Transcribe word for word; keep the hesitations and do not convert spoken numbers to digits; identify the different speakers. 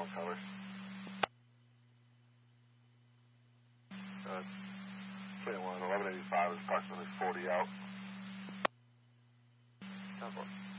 Speaker 1: all colors. Uh, twenty-one, eleven eighty-five is approximately forty out. ten four.